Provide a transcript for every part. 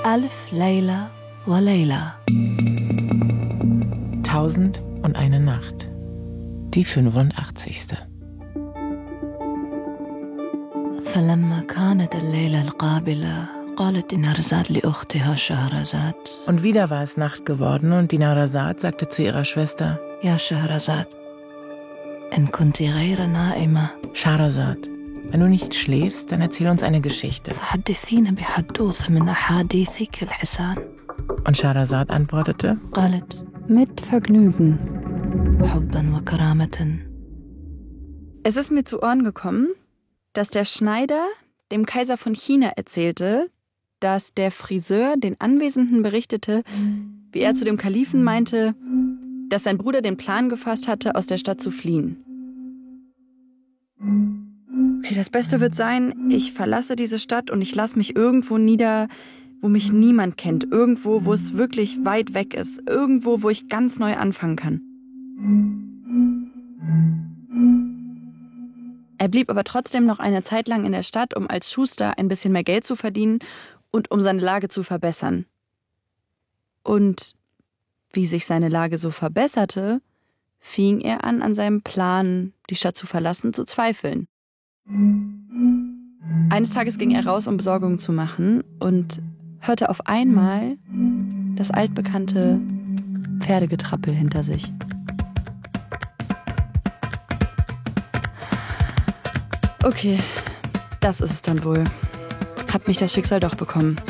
ألف ليلة وليلة. 1001 Nacht. Die 85. فلما كانت الليلة القابلة قالت دينارزاد لأختها شهرزاد. Und wieder war es Nacht geworden und Dinarzad sagte zu ihrer Schwester: يا شهرزاد إن كنت غير نائمة Scheherazad, wenn du nicht schläfst, dann erzähl uns eine Geschichte. فحدثينا بحدوث من أحاديثك الحسان. Und Scheherazad antwortete: قالت mit Vergnügen حبا وكرامة. Es ist mir zu Ohren gekommen, dass der Schneider dem Kaiser von China erzählte, dass der Friseur den Anwesenden berichtete, wie er zu dem Kalifen meinte, dass sein Bruder den Plan gefasst hatte, aus der Stadt zu fliehen. Okay, das Beste wird sein, ich verlasse diese Stadt und ich lasse mich irgendwo nieder, wo mich niemand kennt. Irgendwo, wo es wirklich weit weg ist. Irgendwo, wo ich ganz neu anfangen kann. Er blieb aber trotzdem noch eine Zeit lang in der Stadt, um als Schuster ein bisschen mehr Geld zu verdienen und um seine Lage zu verbessern. Und wie sich seine Lage so verbesserte, fing er an seinem Plan, die Stadt zu verlassen, zu zweifeln. Eines Tages ging er raus, um Besorgungen zu machen und hörte auf einmal das altbekannte Pferdegetrappel hinter sich. Okay, das ist es dann wohl. Hat mich das Schicksal doch bekommen.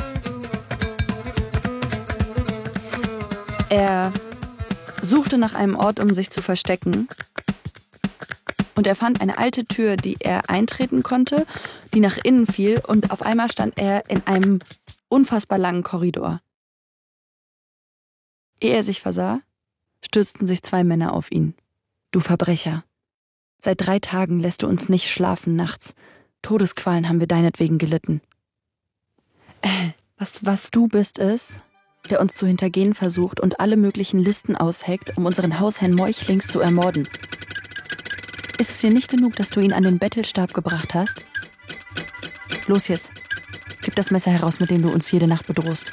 Er suchte nach einem Ort, um sich zu verstecken. Und er fand eine alte Tür, die er eintreten konnte, die nach innen fiel. Und auf einmal stand er in einem unfassbar langen Korridor. Ehe er sich versah, stürzten sich 2 Männer auf ihn. Du Verbrecher! Seit 3 Tagen lässt du uns nicht schlafen nachts. Todesqualen haben wir deinetwegen gelitten. Was du bist es, der uns zu hintergehen versucht und alle möglichen Listen ausheckt, um unseren Hausherrn meuchlings zu ermorden. Ist es dir nicht genug, dass du ihn an den Bettelstab gebracht hast? Los jetzt, gib das Messer heraus, mit dem du uns jede Nacht bedrohst.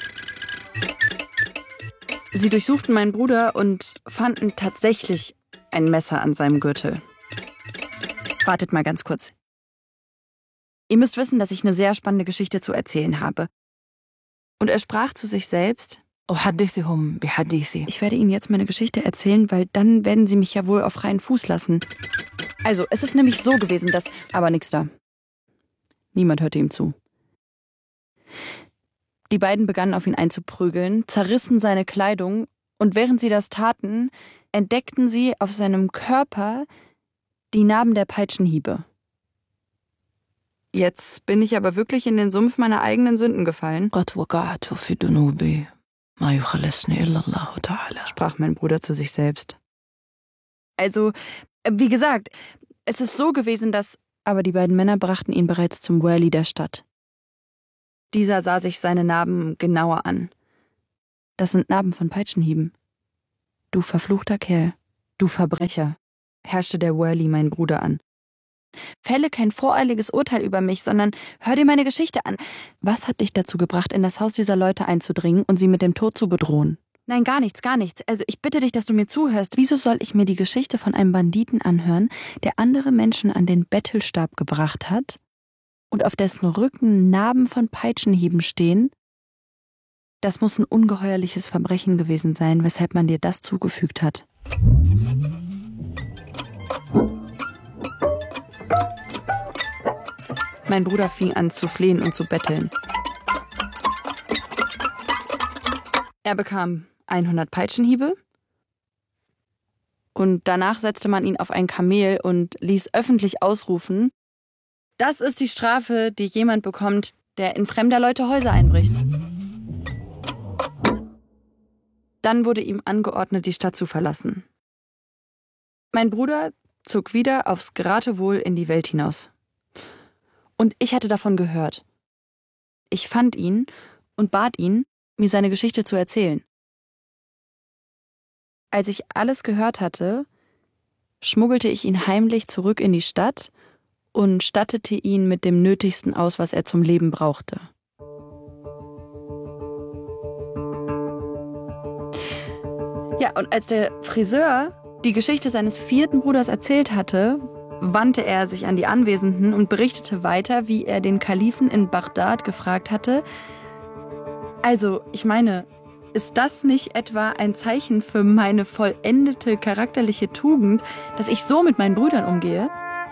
Sie durchsuchten meinen Bruder und fanden tatsächlich ein Messer an seinem Gürtel. Wartet mal ganz kurz. Ihr müsst wissen, dass ich eine sehr spannende Geschichte zu erzählen habe. Und er sprach zu sich selbst: Ich werde Ihnen jetzt meine Geschichte erzählen, weil dann werden Sie mich ja wohl auf freien Fuß lassen. Also, es ist nämlich so gewesen, dass... Aber nix da. Niemand hörte ihm zu. Die beiden begannen auf ihn einzuprügeln, zerrissen seine Kleidung und während sie das taten, entdeckten sie auf seinem Körper die Narben der Peitschenhiebe. Jetzt bin ich aber wirklich in den Sumpf meiner eigenen Sünden gefallen, sprach mein Bruder zu sich selbst. Also, wie gesagt, es ist so gewesen, dass... Aber die beiden Männer brachten ihn bereits zum Wali der Stadt. Dieser sah sich seine Narben genauer an. Das sind Narben von Peitschenhieben. Du verfluchter Kerl, du Verbrecher, herrschte der Wali meinen Bruder an. Fälle kein voreiliges Urteil über mich, sondern hör dir meine Geschichte an. Was hat dich dazu gebracht, in das Haus dieser Leute einzudringen und sie mit dem Tod zu bedrohen? Nein, gar nichts, gar nichts. Also ich bitte dich, dass du mir zuhörst. Wieso soll ich mir die Geschichte von einem Banditen anhören, der andere Menschen an den Bettelstab gebracht hat und auf dessen Rücken Narben von Peitschenhieben stehen? Das muss ein ungeheuerliches Verbrechen gewesen sein, weshalb man dir das zugefügt hat. Mein Bruder fing an zu flehen und zu betteln. Er bekam 100 Peitschenhiebe und danach setzte man ihn auf ein Kamel und ließ öffentlich ausrufen: Das ist die Strafe, die jemand bekommt, der in fremder Leute Häuser einbricht. Dann wurde ihm angeordnet, die Stadt zu verlassen. Mein Bruder zog wieder aufs Geratewohl in die Welt hinaus. Und ich hatte davon gehört. Ich fand ihn und bat ihn, mir seine Geschichte zu erzählen. Als ich alles gehört hatte, schmuggelte ich ihn heimlich zurück in die Stadt und stattete ihn mit dem Nötigsten aus, was er zum Leben brauchte. Ja, und als der Friseur die Geschichte seines 4. Bruders erzählt hatte, wandte er sich an die Anwesenden und berichtete weiter, wie er den Kalifen in Bagdad gefragt hatte: Also, ich meine, ist das nicht etwa ein Zeichen für meine vollendete charakterliche Tugend, dass ich so mit meinen Brüdern umgehe?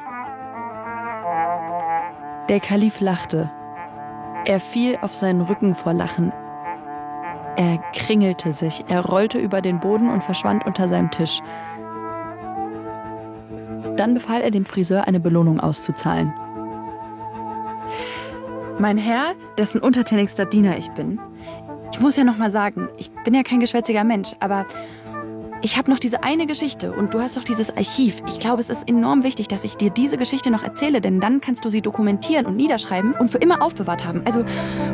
Der Kalif lachte. Er fiel auf seinen Rücken vor Lachen. Er kringelte sich, er rollte über den Boden und verschwand unter seinem Tisch. Dann befahl er dem Friseur, eine Belohnung auszuzahlen. Mein Herr, dessen untertänigster Diener ich bin, ich muss ja noch mal sagen, ich bin ja kein geschwätziger Mensch, aber ich habe noch diese eine Geschichte und du hast doch dieses Archiv. Ich glaube, es ist enorm wichtig, dass ich dir diese Geschichte noch erzähle, denn dann kannst du sie dokumentieren und niederschreiben und für immer aufbewahrt haben. Also...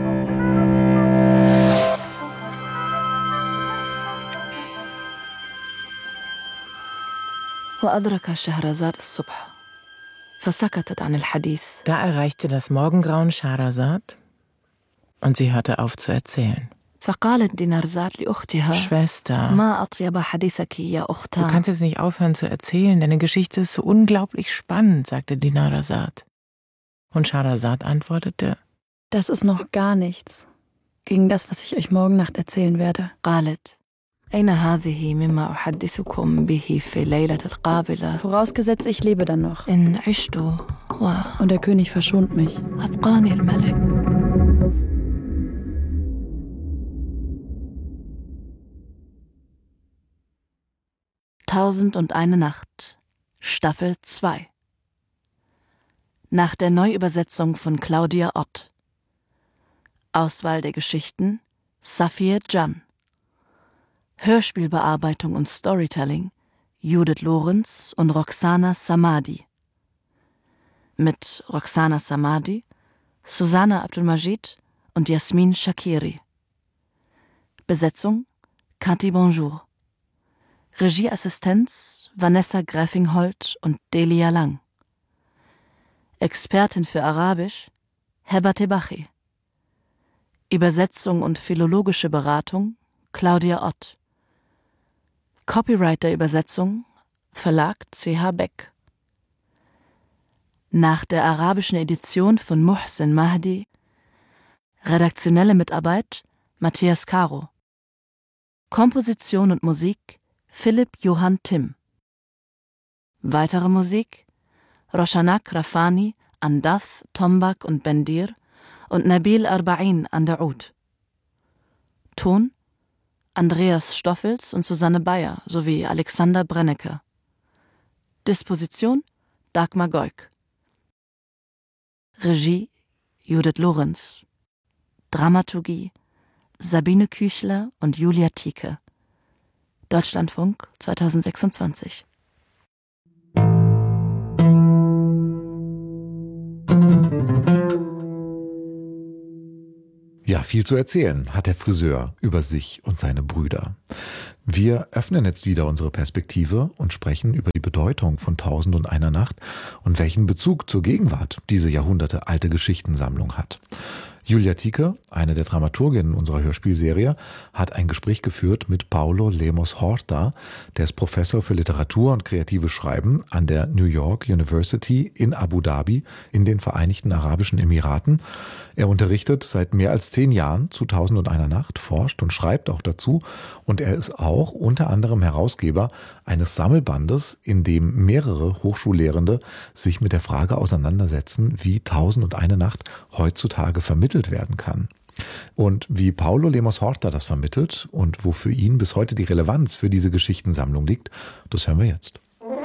وأدرك شهرزاد الصبح فسكتت عن الحديث. Da erreichte das Morgengrauen Schahrazad und sie hörte auf zu erzählen. فقالت دينارزاد لأختها Schwester, ما أطيب حديثك يا du أختها. kannst jetzt nicht aufhören zu erzählen, deine Geschichte ist so unglaublich spannend, sagte Dinarzad. Und Schahrazad antwortete: Das ist noch gar nichts gegen das, was ich euch morgen Nacht erzählen werde. قالت أين هذه مما أحدثكم به في الليلة القابلة Vorausgesetzt, ich lebe dann noch. إن عشت Und der König verschont mich. وأبقاني الملك. Tausendundeine Nacht, Staffel 2. Nach der Neuübersetzung von Claudia Ott. Auswahl der Geschichten Safir Can. Hörspielbearbeitung und Storytelling Judith Lorenz und Roxana Samadi. Mit Roxana Samadi, Susanna Abdulmajid und Jasmin Shakiri. Besetzung Cathy Bonjour. Regieassistenz Vanessa Gräfingholt und Delia Lang. Expertin für Arabisch Heba Tebachi. Übersetzung und philologische Beratung Claudia Ott. Copyright der Übersetzung Verlag CH Beck. Nach der arabischen Edition von Muhsin Mahdi. Redaktionelle Mitarbeit Matthias Caro. Komposition und Musik Philipp Johann Timm. Weitere Musik Roshanak Rafani an Dath, Tombak und Bendir und Nabil Arba'in an der Oud. Ton Andreas Stoffels und Susanne Bayer sowie Alexander Brennecke. Disposition Dagmar Goik. Regie Judith Lorenz. Dramaturgie Sabine Küchler und Julia Tieke. Deutschlandfunk 2026. Ja, viel zu erzählen hat der Friseur über sich und seine Brüder. Wir öffnen jetzt wieder unsere Perspektive und sprechen über die Bedeutung von 1001 Nacht und welchen Bezug zur Gegenwart diese jahrhundertealte Geschichtensammlung hat. Julia Tieke, eine der Dramaturginnen unserer Hörspielserie, hat ein Gespräch geführt mit Paulo Lemos Horta, der ist Professor für Literatur und kreatives Schreiben an der New York University in Abu Dhabi in den Vereinigten Arabischen Emiraten. Er unterrichtet seit mehr als 10 Jahren zu 1001 Nacht, forscht und schreibt auch dazu und er ist auch unter anderem Herausgeber eines Sammelbandes, in dem mehrere Hochschullehrende sich mit der Frage auseinandersetzen, wie 1001 Nacht heutzutage vermittelt werden kann. Und wie Paulo Lemos Horta das vermittelt und wo für ihn bis heute die Relevanz für diese Geschichtensammlung liegt, das hören wir jetzt.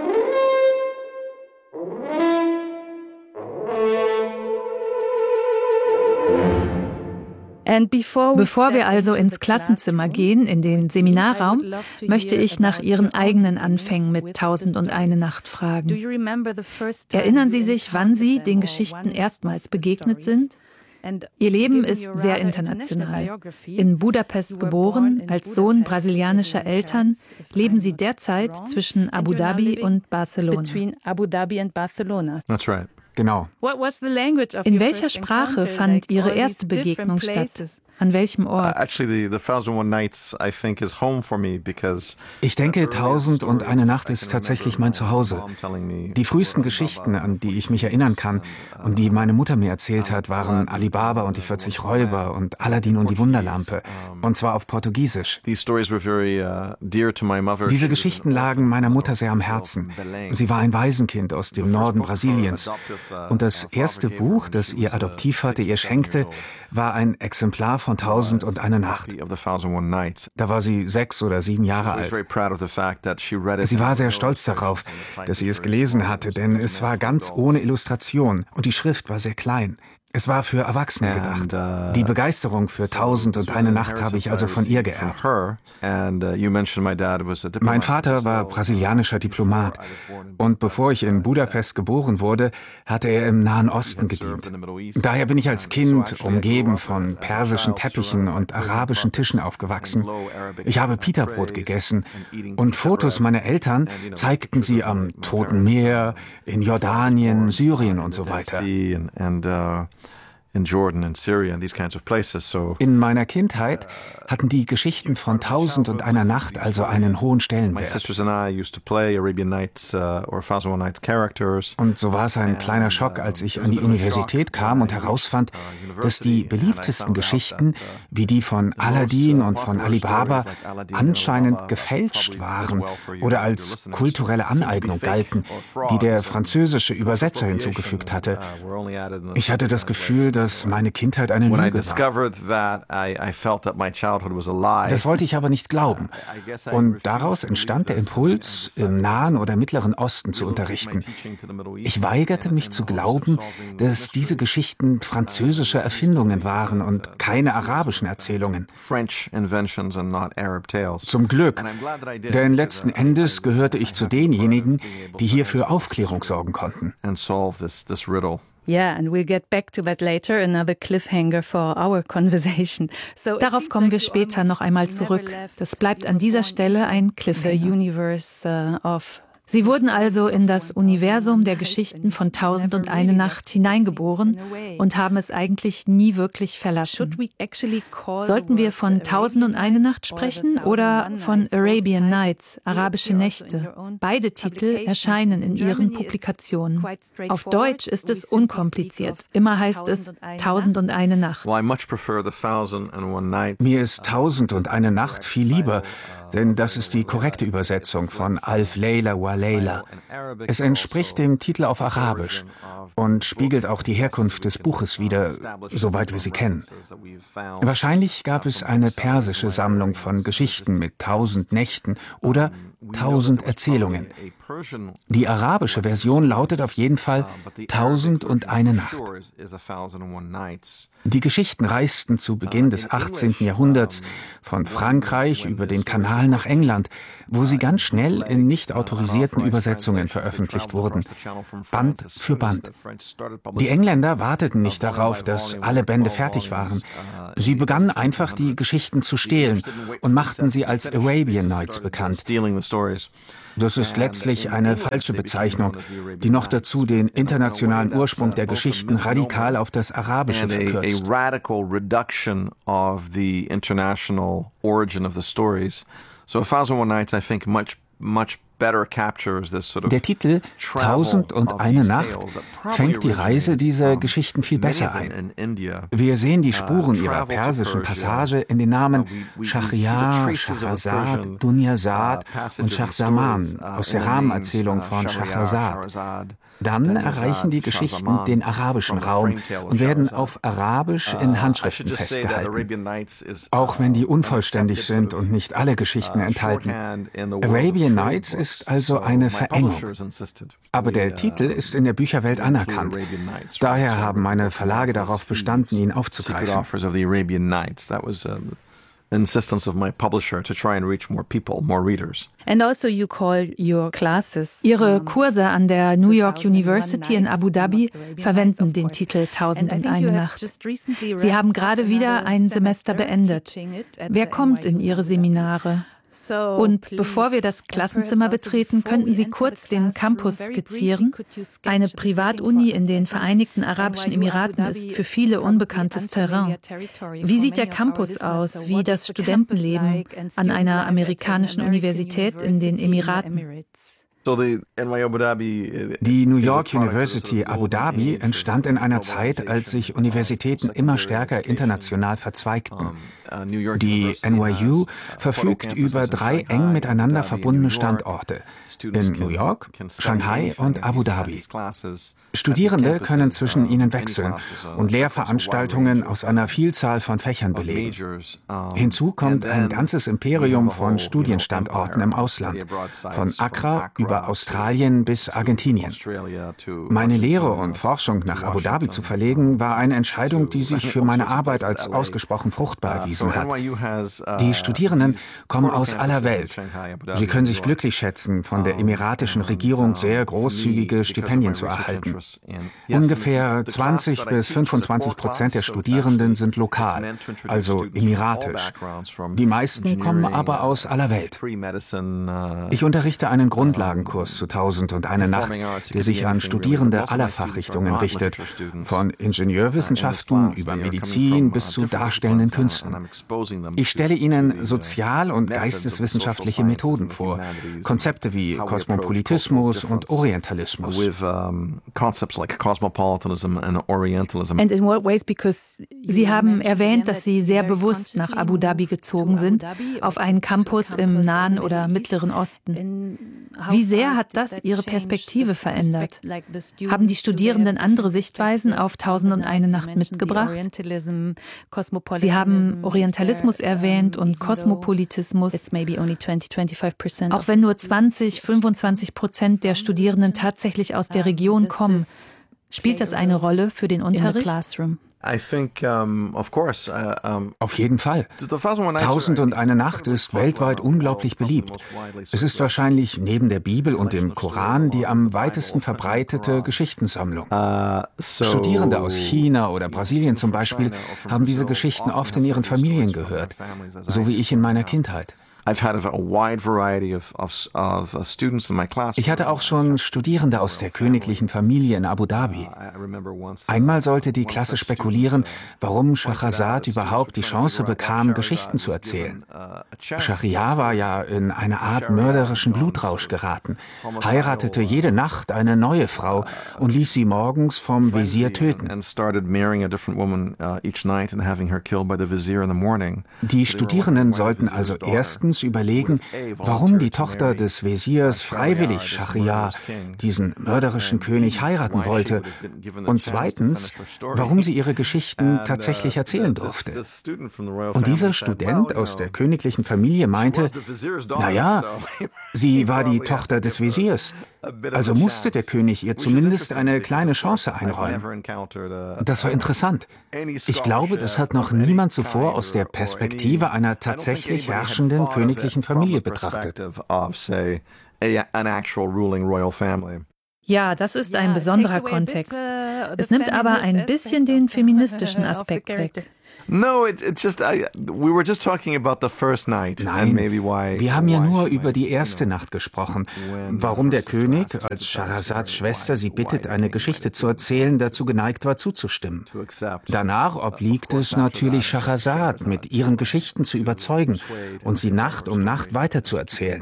Bevor wir also ins Klassenzimmer gehen, in den Seminarraum, möchte ich nach Ihren eigenen Anfängen mit 1001 Nacht fragen. Erinnern Sie sich, wann Sie den Geschichten erstmals begegnet sind? Ihr Leben ist sehr international. In Budapest geboren, als Sohn brasilianischer Eltern, leben Sie derzeit zwischen Abu Dhabi und Barcelona. That's right. Genau. In welcher Sprache fand Ihre erste Begegnung statt? An welchem Ort? Ich denke, 1001 Nacht ist tatsächlich mein Zuhause. Die frühesten Geschichten, an die ich mich erinnern kann und die meine Mutter mir erzählt hat, waren Ali Baba und die 40 Räuber und Aladdin und die Wunderlampe. Und zwar auf Portugiesisch. Diese Geschichten lagen meiner Mutter sehr am Herzen. Sie war ein Waisenkind aus dem Norden Brasiliens. Und das erste Buch, das ihr Adoptivvater ihr schenkte, war ein Exemplar von 1001 Nacht. Da war sie 6 oder 7 Jahre alt. Sie war sehr stolz darauf, dass sie es gelesen hatte, denn es war ganz ohne Illustration und die Schrift war sehr klein. Es war für Erwachsene gedacht. Die Begeisterung für 1001 Nacht habe ich also von ihr geerbt. Mein Vater war brasilianischer Diplomat und bevor ich in Budapest geboren wurde, hatte er im Nahen Osten gedient. Daher bin ich als Kind umgeben von persischen Teppichen und arabischen Tischen aufgewachsen. Ich habe Pita-Brot gegessen und Fotos meiner Eltern zeigten sie am Toten Meer, in Jordanien, Syrien und so weiter. In meiner Kindheit hatten die Geschichten von 1001 Nacht also einen hohen Stellenwert. Und so war es ein kleiner Schock, als ich an die Universität kam und herausfand, dass die beliebtesten Geschichten, wie die von Aladdin und von Ali Baba, anscheinend gefälscht waren oder als kulturelle Aneignung galten, die der französische Übersetzer hinzugefügt hatte. Ich hatte das Gefühl, dass meine Kindheit eine Lüge war. Das wollte ich aber nicht glauben. Und daraus entstand der Impuls, im Nahen oder Mittleren Osten zu unterrichten. Ich weigerte mich zu glauben, dass diese Geschichten französische Erfindungen waren und keine arabischen Erzählungen. Zum Glück, denn letzten Endes gehörte ich zu denjenigen, die hier für Aufklärung sorgen konnten. Yeah, and we'll get back to that later, another cliffhanger for our conversation. Darauf kommen wir später noch einmal zurück. Das bleibt an dieser Stelle ein Cliffhanger. Sie wurden also in das Universum der Geschichten von 1001 Nacht hineingeboren und haben es eigentlich nie wirklich verlassen. Sollten wir von 1001 Nacht sprechen oder von Arabian Nights, arabische Nächte? Beide Titel erscheinen in ihren Publikationen. Auf Deutsch ist es unkompliziert. Immer heißt es 1001 Nacht. Mir ist 1001 Nacht viel lieber, denn das ist die korrekte Übersetzung von Alf Layla wa Layla. Es entspricht dem Titel auf Arabisch und spiegelt auch die Herkunft des Buches wider, soweit wir sie kennen. Wahrscheinlich gab es eine persische Sammlung von Geschichten mit 1000 Nächten oder 1000 Erzählungen. Die arabische Version lautet auf jeden Fall 1001 Nacht. Die Geschichten reisten zu Beginn des 18. Jahrhunderts von Frankreich über den Kanal nach England, wo sie ganz schnell in nicht autorisierten Übersetzungen veröffentlicht wurden, Band für Band. Die Engländer warteten nicht darauf, dass alle Bände fertig waren. Sie begannen einfach, die Geschichten zu stehlen und machten sie als Arabian Nights bekannt. Das ist letztlich eine falsche Bezeichnung, die noch dazu den internationalen Ursprung der Geschichten radikal auf das Arabische verkürzt. Der Titel 1001 Nacht fängt die Reise dieser Geschichten viel besser ein. Wir sehen die Spuren ihrer persischen Passage in den Namen Schahriar, Schahrazad, Dunyazad und Schahzaman aus der Rahmenerzählung von Schahrazad. Dann erreichen die Geschichten den arabischen Raum und werden auf Arabisch in Handschriften festgehalten. Auch wenn die unvollständig sind und nicht alle Geschichten enthalten. Arabian Nights ist also eine Verengung. Aber der Titel ist in der Bücherwelt anerkannt. Daher haben meine Verlage darauf bestanden, ihn aufzugreifen. Insistence of my publisher to try and reach more people, more readers. And also you call your classes. Ihre Kurse an der New York University in Abu Dhabi verwenden den Titel 1001 Nacht. Sie haben gerade wieder ein Semester beendet. Wer kommt in Ihre Seminare? Und bevor wir das Klassenzimmer betreten, könnten Sie kurz den Campus skizzieren? Eine Privatuni in den Vereinigten Arabischen Emiraten ist für viele unbekanntes Terrain. Wie sieht der Campus aus, wie das Studentenleben an einer amerikanischen Universität in den Emiraten? Die New York University Abu Dhabi entstand in einer Zeit, als sich Universitäten immer stärker international verzweigten. Die NYU verfügt über 3 eng miteinander verbundene Standorte in New York, Shanghai und Abu Dhabi. Studierende können zwischen ihnen wechseln und Lehrveranstaltungen aus einer Vielzahl von Fächern belegen. Hinzu kommt ein ganzes Imperium von Studienstandorten im Ausland, von Accra über Australien bis Argentinien. Meine Lehre und Forschung nach Abu Dhabi zu verlegen, war eine Entscheidung, die sich für meine Arbeit als ausgesprochen fruchtbar erwiesen hat. Die Studierenden kommen aus aller Welt. Sie können sich glücklich schätzen, von der emiratischen Regierung sehr großzügige Stipendien zu erhalten. Ungefähr 20-25% der Studierenden sind lokal, also emiratisch. Die meisten kommen aber aus aller Welt. Ich unterrichte einen Grundlagenkurs zu 1001 Nacht, der sich an Studierende aller Fachrichtungen richtet, von Ingenieurwissenschaften über Medizin bis zu darstellenden Künsten. Ich stelle ihnen sozial- und geisteswissenschaftliche Methoden vor, Konzepte wie Kosmopolitismus und Orientalismus. Sie haben erwähnt, dass Sie sehr bewusst nach Abu Dhabi gezogen sind, auf einen Campus im Nahen oder Mittleren Osten. Wie sehr hat das Ihre Perspektive verändert? Haben die Studierenden andere Sichtweisen auf 1001 Nacht mitgebracht? Sie haben Orientalismus erwähnt und Kosmopolitismus. Auch wenn nur 20-25% der Studierenden tatsächlich aus der Region kommen, spielt das eine Rolle für den Unterricht? Auf jeden Fall. 1001 Nacht ist weltweit unglaublich beliebt. Es ist wahrscheinlich neben der Bibel und dem Koran die am weitesten verbreitete Geschichtensammlung. Studierende aus China oder Brasilien zum Beispiel haben diese Geschichten oft in ihren Familien gehört, so wie ich in meiner Kindheit. Ich hatte auch schon Studierende aus der königlichen Familie in Abu Dhabi. Einmal sollte die Klasse spekulieren, warum Schahrazad überhaupt die Chance bekam, Geschichten zu erzählen. Schahriar war ja in eine Art mörderischen Blutrausch geraten, heiratete jede Nacht eine neue Frau und ließ sie morgens vom Wesir töten. Die Studierenden sollten also erstens überlegen, warum die Tochter des Wesirs freiwillig Schahriar, diesen mörderischen König, heiraten wollte, und zweitens, warum sie ihre Geschichten tatsächlich erzählen durfte. Und dieser Student aus der königlichen Familie meinte, naja, sie war die Tochter des Wesirs, also musste der König ihr zumindest eine kleine Chance einräumen. Das war interessant. Ich glaube, das hat noch niemand zuvor aus der Perspektive einer tatsächlich herrschenden königlichen Familie betrachtet. Ja, das ist ein besonderer Kontext. Es nimmt aber ein bisschen den feministischen Aspekt weg. Nein, wir haben ja nur über die erste Nacht gesprochen. Warum der König, als Schahrazads Schwester sie bittet, eine Geschichte zu erzählen, dazu geneigt war, zuzustimmen. Danach obliegt es natürlich Schahrazad, mit ihren Geschichten zu überzeugen und sie Nacht um Nacht weiterzuerzählen.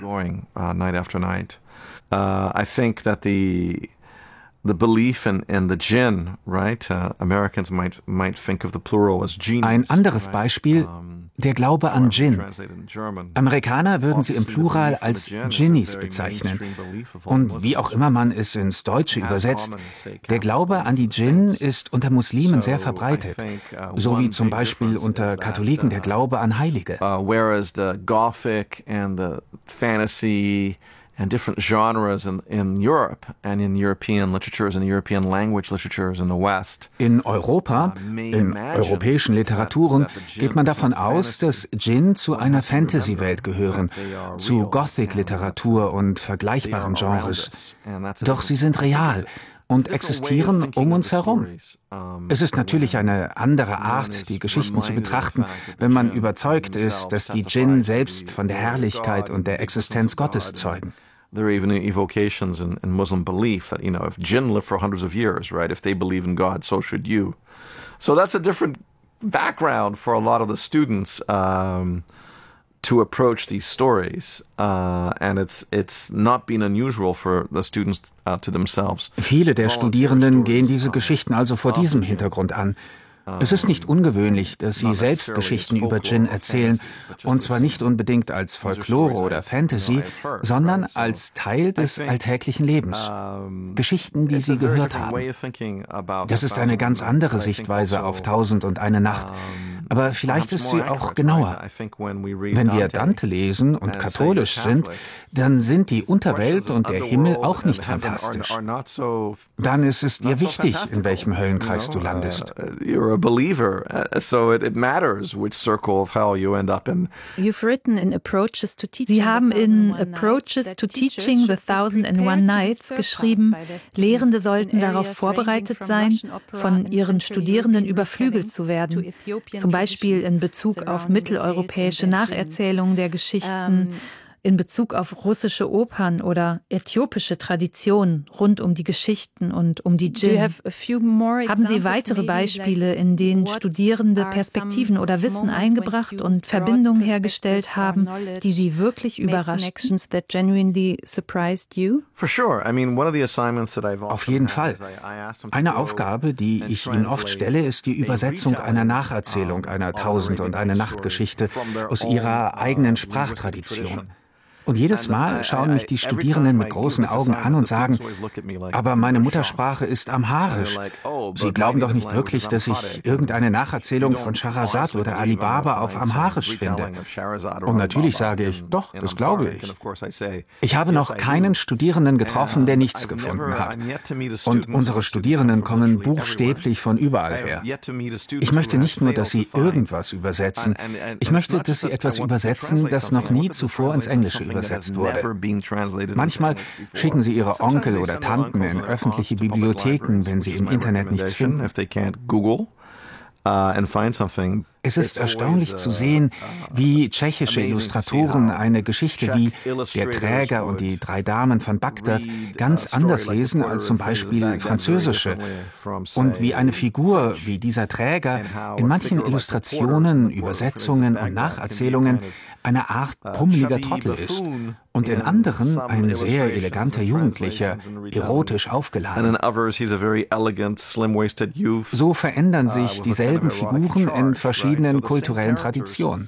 I think that the belief in the jinn, right? Americans might think of the plural as genies. Ein anderes Beispiel, der Glaube an Djinn. Amerikaner würden sie im Plural als Djinnis bezeichnen. Und wie auch immer man es ins Deutsche übersetzt, der Glaube an die Djinn ist unter Muslimen sehr verbreitet, so wie zum Beispiel unter Katholiken der Glaube an Heilige. Whereas the Gothic and the fantasy and different genres in Europe and in European literatures and European language literatures in the West. In Europa, in europäischen Literaturen, geht man davon aus, dass Djinn zu einer Fantasy-Welt gehören, zu Gothic-Literatur und vergleichbaren Genres. Doch sie sind real und existieren um uns herum. Es ist natürlich eine andere Art, die Geschichten zu betrachten, wenn man überzeugt ist, dass die Djinn selbst von der Herrlichkeit und der Existenz Gottes zeugen. There are even evocations in Muslim belief that, if jinn live for hundreds of years, right? If they believe in God, so should you. So that's a different background for a lot of the students to approach these stories, and it's not been unusual for the students to themselves. Viele der Studierenden gehen diese Geschichten also vor diesem Hintergrund an. Es ist nicht ungewöhnlich, dass sie selbst Geschichten über Djinn erzählen, und zwar nicht unbedingt als Folklore oder Fantasy, sondern als Teil des alltäglichen Lebens. Geschichten, die sie gehört haben. Das ist eine ganz andere Sichtweise auf 1001 Nacht, aber vielleicht ist sie auch genauer. Wenn wir Dante lesen und katholisch sind, dann sind die Unterwelt und der Himmel auch nicht fantastisch. Dann ist es dir wichtig, in welchem Höllenkreis du landest. A believer, so it matters which circle of hell you end up in. Sie haben in Approaches to Teaching the 1001 Nights geschrieben, Lehrende sollten darauf vorbereitet sein, von ihren Studierenden überflügelt zu werden, zum Beispiel in Bezug auf mitteleuropäische Nacherzählungen der Geschichten, in Bezug auf russische Opern oder äthiopische Traditionen rund um die Geschichten und um die Djinn. Haben Sie weitere Beispiele, in denen Studierende Perspektiven oder Wissen eingebracht und Verbindungen hergestellt haben, die Sie wirklich überraschten? Auf jeden Fall. Eine Aufgabe, die ich Ihnen oft stelle, ist die Übersetzung einer Nacherzählung einer 1001 Nacht-Geschichte aus ihrer eigenen Sprachtradition. Und jedes Mal schauen mich die Studierenden mit großen Augen an und sagen, aber meine Muttersprache ist Amharisch. Sie glauben doch nicht wirklich, dass ich irgendeine Nacherzählung von Scheherazade oder Ali Baba auf Amharisch finde. Und natürlich sage ich, doch, das glaube ich. Ich habe noch keinen Studierenden getroffen, der nichts gefunden hat. Und unsere Studierenden kommen buchstäblich von überall her. Ich möchte nicht nur, dass sie irgendwas übersetzen. Ich möchte, dass sie etwas übersetzen, das noch nie zuvor ins Englische übersetzt wurde. Manchmal schicken sie ihre Onkel oder Tanten in öffentliche Bibliotheken, wenn sie im Internet nichts finden. Es ist erstaunlich zu sehen, wie tschechische Illustratoren eine Geschichte wie Der Träger und die 3 Damen von Bagdad ganz anders lesen als zum Beispiel französische. Und wie eine Figur wie dieser Träger in manchen Illustrationen, Übersetzungen und Nacherzählungen eine Art pummeliger Trottel ist und in anderen ein sehr eleganter Jugendlicher, erotisch aufgeladen. So verändern sich dieselben Figuren in verschiedenen kulturellen Traditionen.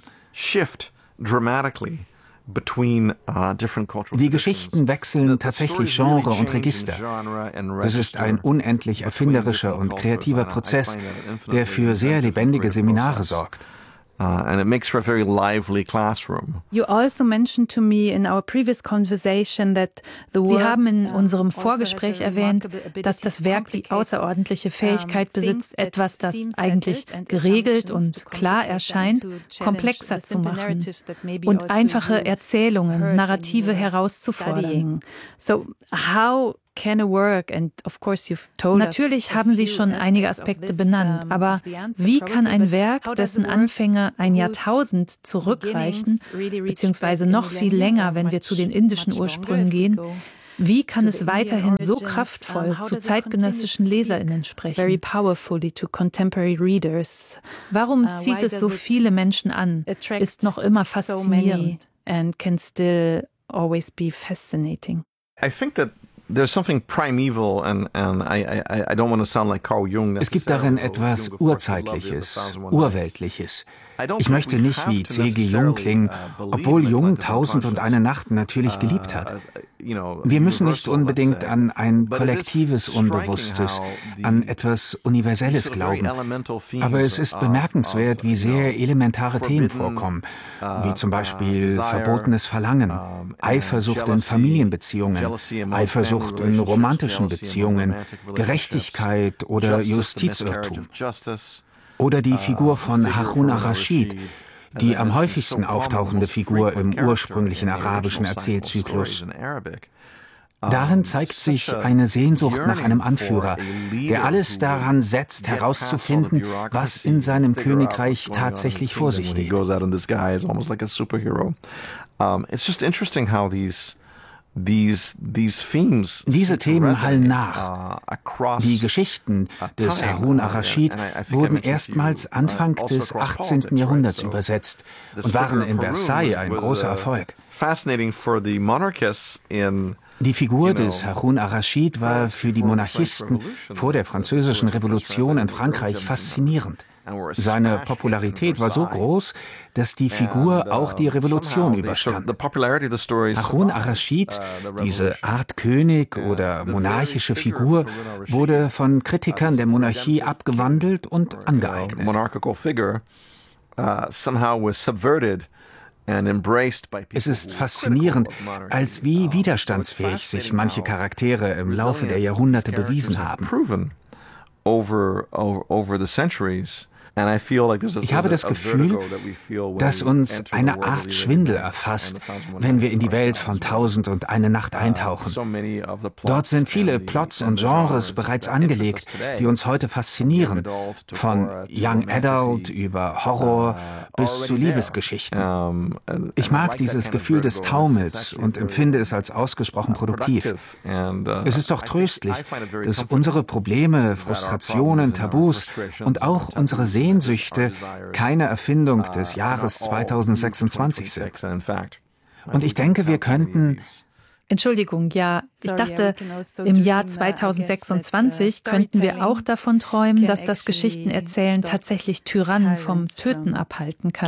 Die Geschichten wechseln tatsächlich Genre und Register. Das ist ein unendlich erfinderischer und kreativer Prozess, der für sehr lebendige Seminare sorgt. And it makes for a very lively classroom. You also mentioned to me in our previous conversation that Sie haben in unserem Vorgespräch erwähnt, dass das Werk die außerordentliche Fähigkeit besitzt, etwas, das eigentlich geregelt und klar erscheint, komplexer zu machen und einfache Erzählungen, Narrative herauszufordern. So how can a work, and of course you've told Natürlich haben Sie schon einige Aspekte benannt, aber wie kann ein Werk, dessen Anfänge ein Jahrtausend zurückreichen, beziehungsweise noch viel länger, wenn wir zu den indischen Ursprüngen gehen, wie kann es weiterhin so kraftvoll zu zeitgenössischen LeserInnen sprechen? Very powerfully to contemporary readers. Warum zieht es so viele Menschen an, ist noch immer faszinierend and can still always be fascinating? I think that there's something primeval and I don't want to sound like Carl Jung. Es gibt darin etwas Urzeitliches, Urweltliches. Ich möchte nicht wie C.G. Jung klingen, obwohl Jung 1001 Nacht natürlich geliebt hat. Wir müssen nicht unbedingt an ein kollektives Unbewusstes, an etwas Universelles glauben. Aber es ist bemerkenswert, wie sehr elementare Themen vorkommen, wie zum Beispiel verbotenes Verlangen, Eifersucht in Familienbeziehungen, Eifersucht in romantischen Beziehungen, Gerechtigkeit oder Justizirrtum. Oder die Figur von Harun ar-Raschid, die am häufigsten auftauchende Figur im ursprünglichen arabischen Erzählzyklus. Darin zeigt sich eine Sehnsucht nach einem Anführer, der alles daran setzt, herauszufinden, was in seinem Königreich tatsächlich vor sich geht. Diese Themen hallen nach. Die Geschichten des Harun ar-Raschid wurden erstmals Anfang des 18. Jahrhunderts übersetzt und waren in Versailles ein großer Erfolg. Die Figur des Harun ar-Raschid war für die Monarchisten vor der Französischen Revolution in Frankreich faszinierend. Seine Popularität war so groß, dass die Figur auch die Revolution überstand. Harun ar-Raschid, diese Art König oder monarchische Figur, wurde von Kritikern der Monarchie abgewandelt und angeeignet. Es ist faszinierend, als wie widerstandsfähig sich manche Charaktere im Laufe der Jahrhunderte bewiesen haben. Ich habe das Gefühl, dass uns eine Art Schwindel erfasst, wenn wir in die Welt von 1001 Nacht eintauchen. Dort sind viele Plots und Genres bereits angelegt, die uns heute faszinieren, von Young Adult über Horror bis zu Liebesgeschichten. Ich mag dieses Gefühl des Taumels und empfinde es als ausgesprochen produktiv. Es ist doch tröstlich, dass unsere Probleme, Frustrationen, Tabus und auch unsere Sehnsüchte keine Erfindung des Jahres 2026 sind. Und ich denke, wir könnten... Entschuldigung, ja, ich dachte, im Jahr 2026 könnten wir auch davon träumen, dass das Geschichtenerzählen tatsächlich Tyrannen vom Töten abhalten kann.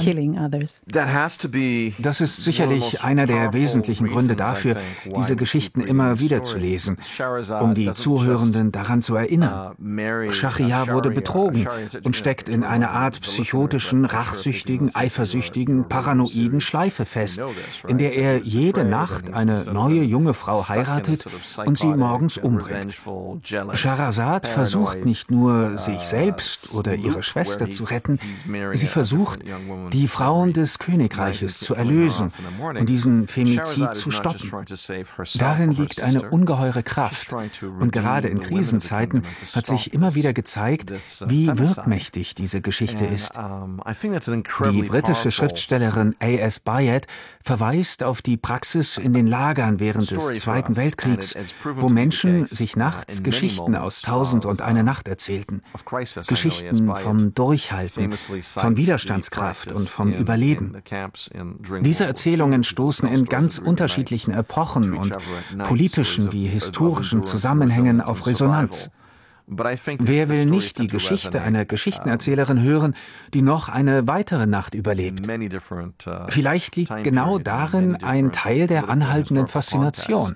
Das ist sicherlich einer der wesentlichen Gründe dafür, diese Geschichten immer wieder zu lesen, um die Zuhörenden daran zu erinnern. Schahriar wurde betrogen und steckt in einer Art psychotischen, rachsüchtigen, eifersüchtigen, paranoiden Schleife fest, in der er jede Nacht eine neue junge Frau heiratet und sie morgens umbringt. Scheherazade versucht nicht nur, sich selbst oder ihre Schwester zu retten, sie versucht, die Frauen des Königreiches zu erlösen und diesen Femizid zu stoppen. Darin liegt eine ungeheure Kraft und gerade in Krisenzeiten hat sich immer wieder gezeigt, wie wirkmächtig diese Geschichte ist. Die britische Schriftstellerin A.S. Byatt verweist auf die Praxis in den Lagern während des Zweiten Weltkriegs, wo Menschen sich nachts Geschichten aus 1001 Nacht erzählten. Geschichten vom Durchhalten, von Widerstandskraft und vom Überleben. Diese Erzählungen stoßen in ganz unterschiedlichen Epochen und politischen wie historischen Zusammenhängen auf Resonanz. Wer will nicht die Geschichte einer Geschichtenerzählerin hören, die noch eine weitere Nacht überlebt? Vielleicht liegt genau darin ein Teil der anhaltenden Faszination.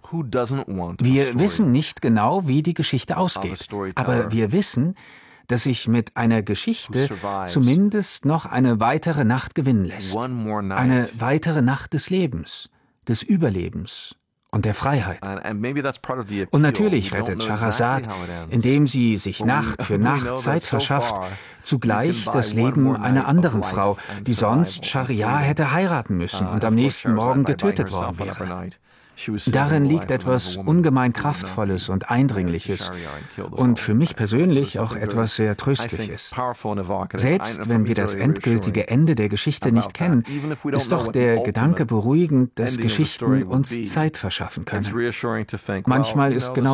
Wir wissen nicht genau, wie die Geschichte ausgeht, aber wir wissen, dass sich mit einer Geschichte zumindest noch eine weitere Nacht gewinnen lässt. Eine weitere Nacht des Lebens, des Überlebens und der Freiheit. Und natürlich rettet Scheherazade, indem sie sich Nacht für Nacht Zeit verschafft, zugleich das Leben einer anderen Frau, die sonst Schahriar hätte heiraten müssen und am nächsten Morgen getötet worden wäre. Darin liegt etwas ungemein Kraftvolles und Eindringliches und für mich persönlich auch etwas sehr Tröstliches. Selbst wenn wir das endgültige Ende der Geschichte nicht kennen, ist doch der Gedanke beruhigend, dass Geschichten uns Zeit verschaffen können. Manchmal ist genau